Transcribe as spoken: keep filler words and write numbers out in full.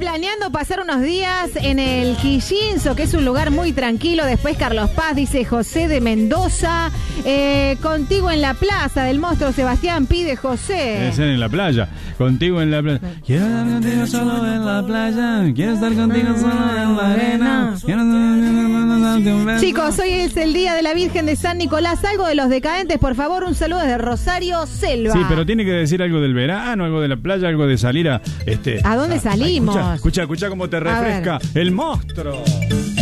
planeando pasar unos días en el Quillinzo, que es un lugar muy tranquilo. Después Carlos Paz dice José de Mendoza. Eh, contigo en la plaza del monstruo Sebastián pide José. Es en la playa. Contigo en la playa. Quiero estar contigo solo en la playa. Quiero estar contigo solo en la arena. Chicos, hoy es el día de la Virgen de San Nicolás. Algo de los decadentes, por favor. Un saludo desde Rosario Selva. Sí, pero tiene que decir algo del verano, algo de la playa, algo de salir a... este. ¿A dónde salimos? Escucha, escucha, escucha cómo te refresca el monstruo.